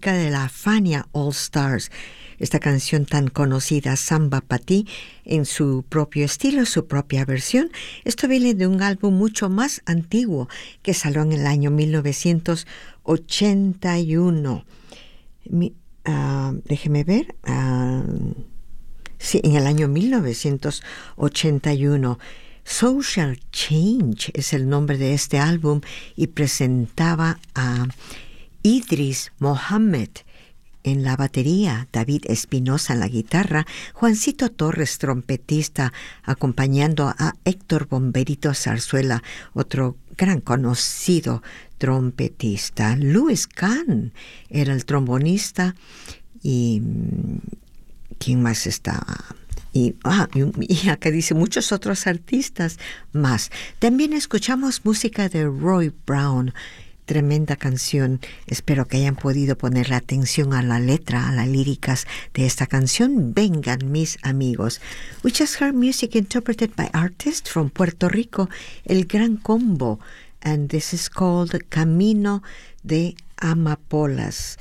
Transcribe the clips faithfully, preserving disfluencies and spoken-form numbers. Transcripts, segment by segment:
de la Fania All Stars. Esta canción tan conocida, Samba Pa' Ti, en su propio estilo, su propia versión. Esto viene de un álbum mucho más antiguo que salió en el año mil novecientos ochenta y uno. Mi, uh, déjeme ver. Uh, sí, en el año mil novecientos ochenta y uno. Social Change es el nombre de este álbum y presentaba a Idris Mohammed en la batería, David Espinosa en la guitarra, Juancito Torres, trompetista, acompañando a Héctor Bomberito Zarzuela, otro gran conocido trompetista. Louis Kahn era el trombonista y ¿quién más estaba? Y, ah, y acá dice muchos otros artistas más. También escuchamos música de Roy Brown. Tremenda canción. Espero que hayan podido ponerle atención a la letra, a las líricas de esta canción. Vengan mis amigos. We just heard music interpreted by artists from Puerto Rico, El Gran Combo, and this is called Camino de Amapolas.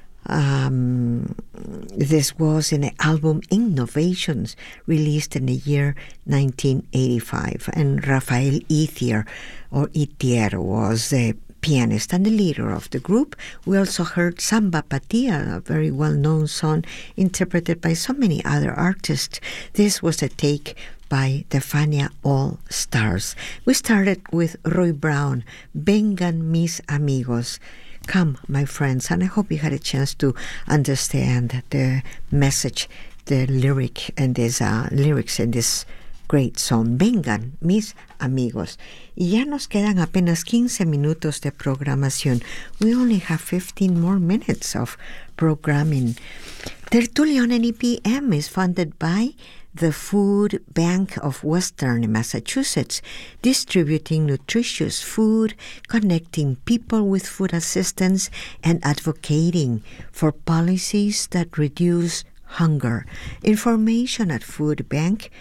Um, this was in the album Innovations, released in the year nineteen eighty-five, and Rafael Ithier, or Ithier, was the pianist and the leader of the group. We also heard Samba Pa' Ti, a very well-known song interpreted by so many other artists. This was a take by the Fania All Stars. We started with Roy Brown, Vengan mis amigos. Come, my friends, and I hope you had a chance to understand the message, the lyric, and these uh, lyrics in this great song. Vengan, mis amigos. Y ya nos quedan apenas quince minutos de programación. We only have fifteen more minutes of programming. Tertulion N E P M is funded by the Food Bank of Western Massachusetts, distributing nutritious food, connecting people with food assistance, and advocating for policies that reduce hunger. Information at Food Bank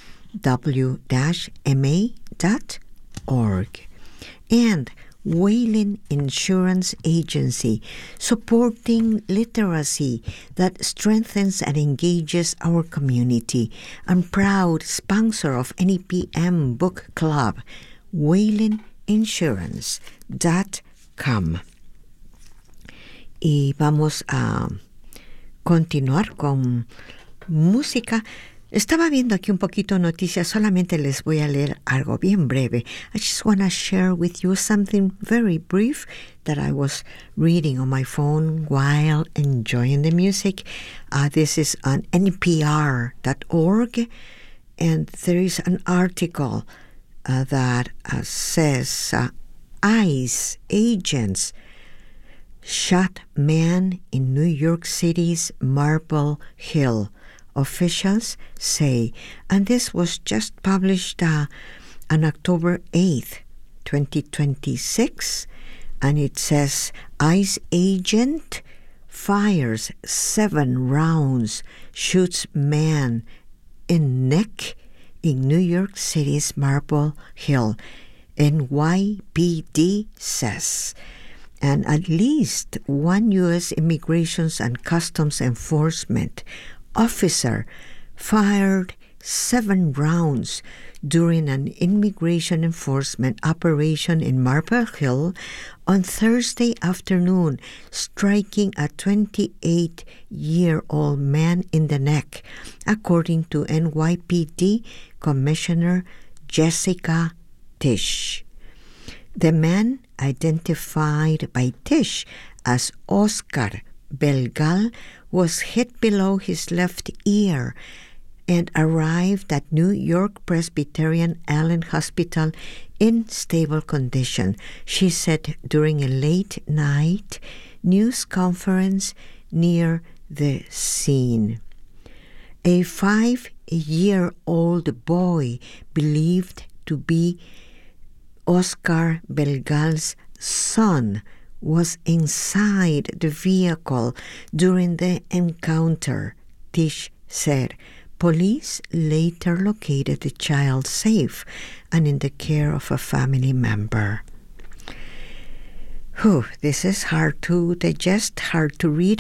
w dash m a dot org. And Whalen Insurance Agency, supporting literacy that strengthens and engages our community, and proud sponsor of N E P M Book Club, whalen insurance dot com. Y vamos a continuar con música. Estaba viendo aquí un poquito noticias, solamente les voy a leer algo bien breve. I just want to share with you something very brief that I was reading on my phone while enjoying the music. Uh, this is on N P R dot org, and there is an article uh, that uh, says uh, ICE agents shot man in New York City's Marble Hill, officials say. And this was just published uh, on October eighth, twenty twenty-six, and it says ICE agent fires seven rounds, shoots man in neck in New York City's Marble Hill, N Y P D says. And at least one U S Immigration and Customs Enforcement officer fired seven rounds during an immigration enforcement operation in Marble Hill on Thursday afternoon, striking a twenty-eight-year-old man in the neck, according to N Y P D Commissioner Jessica Tisch. The man, identified by Tisch as Oscar Belgal, was hit below his left ear and arrived at New York Presbyterian Allen Hospital in stable condition, she said during a late-night news conference near the scene. A five-year-old boy believed to be Oscar Belgal's son was inside the vehicle during the encounter, Tisch said. Police later located the child safe and in the care of a family member. Whew, this is hard to digest, hard to read,